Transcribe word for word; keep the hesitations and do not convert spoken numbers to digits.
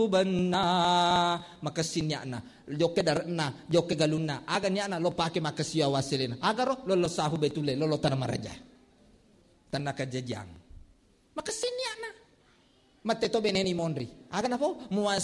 banna makasinya na joke darna joke galuna aganya na lo pake makasiya wasilin agaro lolo sahu betule lolo tanah maraja tanah kajajang makasinya na mateto beneni mondri aga na po muas